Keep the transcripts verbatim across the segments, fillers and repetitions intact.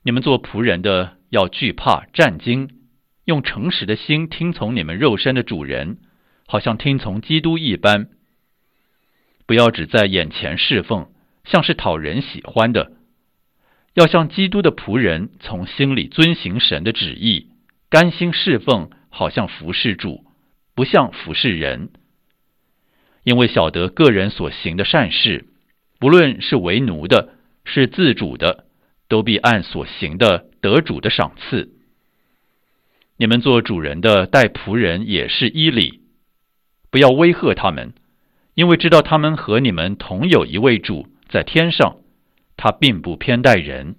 你们做仆人的要惧怕战惊，用诚实的心听从你们肉身的主人，好像听从基督一般。不要只在眼前侍奉，像是讨人喜欢的，要像基督的仆人，从心里遵行神的旨意，甘心侍奉，好像服侍主，不像服侍人。因为晓得个人所行的善事，不论是为奴的，是自主的，都必按所行的得主的赏赐。你们做主人的待仆人也是依理，不要威吓他们，因为知道他们和你们同有一位主在天上，他并不偏待人。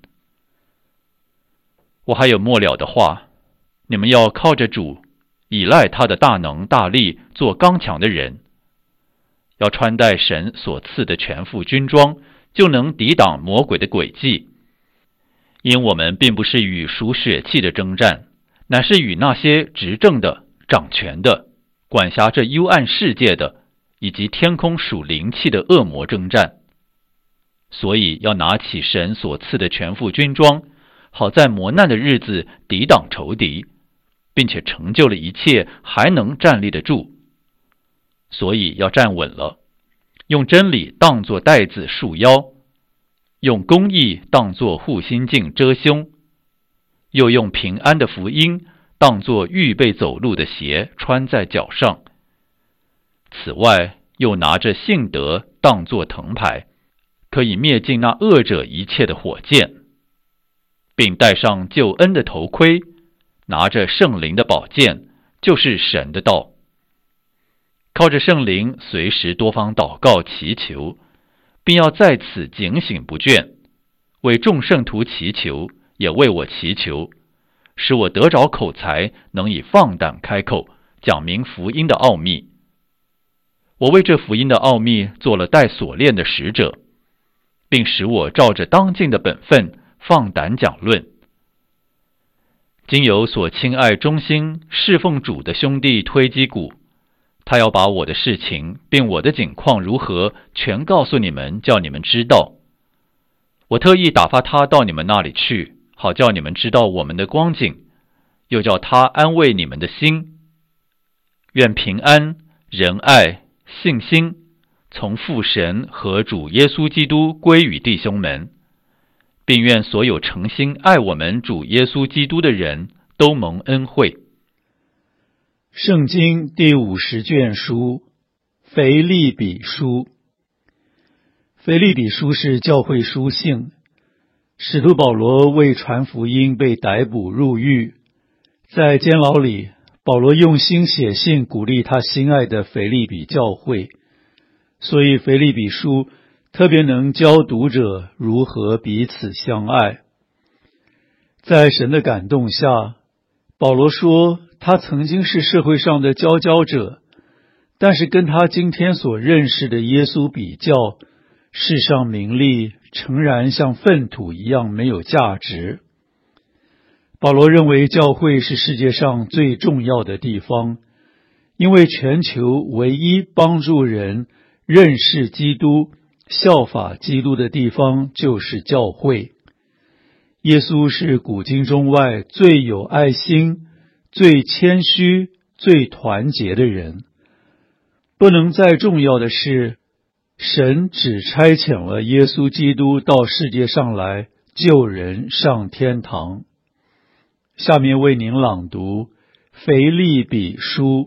我还有末了的话，你们要靠着主，倚赖他的大能大力，做刚强的人，要穿戴神所赐的全副军装，就能抵挡魔鬼的诡计。因我们并不是与属血气的征战，乃是与那些执政的、掌权的、管辖这幽暗世界的，以及天空属灵气的恶魔征战。所以要拿起神所赐的全副军装，好在磨难的日子抵挡仇敌，并且成就了一切，还能站立得住。所以要站稳了，用真理当作带子束腰，用公义当作护心镜遮胸，又用平安的福音当作预备走路的鞋穿在脚上。此外，又拿着信德当作藤牌，可以灭尽那恶者一切的火箭，并戴上救恩的头盔，拿着圣灵的宝剑，就是神的道。靠着圣灵随时多方祷告祈求，并要在此警醒不倦，为众圣徒祈求，也为我祈求，使我得着口才，能以放胆开口，讲明福音的奥秘。我为这福音的奥秘做了带锁链的使者，并使我照着当尽的本分放胆讲论。经由所亲爱忠心侍奉主的兄弟推基古，他要把我的事情并我的景况如何全告诉你们，叫你们知道。我特意打发他到你们那里去，好叫你们知道我们的光景，又叫他安慰你们的心。愿平安、仁爱、信心从父神和主耶稣基督归于弟兄们，并愿所有诚心爱我们主耶稣基督的人都蒙恩惠。 圣经第五十卷书，腓立比书。腓立比书是教会书信，使徒保罗为传福音被逮捕入狱，在监牢里，保罗用心写信鼓励他心爱的腓立比教会，所以腓立比书特别能教读者如何彼此相爱。在神的感动下，保罗说他曾经是社会上的佼佼者，但是跟他今天所认识的耶稣比较，世上名利诚然像粪土一样没有价值。保罗认为教会是世界上最重要的地方，因为全球唯一帮助人认识基督、效法基督的地方就是教会。耶稣是古今中外最有爱心、最谦虚、最团结的人。不能再重要的是，神只差遣了耶稣基督到世界上来救人上天堂。下面为您朗读腓立比书。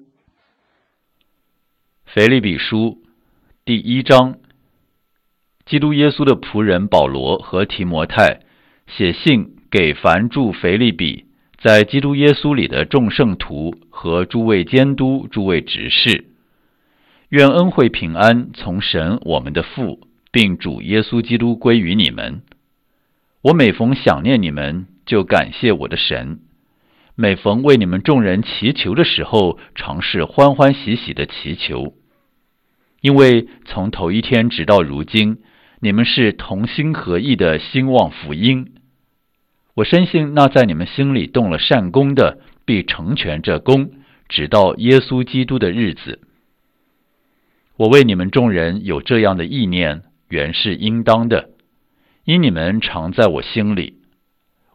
腓立比书第一章。基督耶稣的仆人保罗和提摩太写信给凡住腓立比，在基督耶稣里的众圣徒和诸位监督、诸位执事，愿恩惠平安从神我们的父，并主耶稣基督归于你们。我每逢想念你们，就感谢我的神；每逢为你们众人祈求的时候，常是欢欢喜喜的祈求。因为从头一天直到如今，你们是同心合意的兴旺福音。我深信那在你们心里动了善功的，必成全这功，直到耶稣基督的日子。我为你们众人有这样的意念，原是应当的，因你们常在我心里，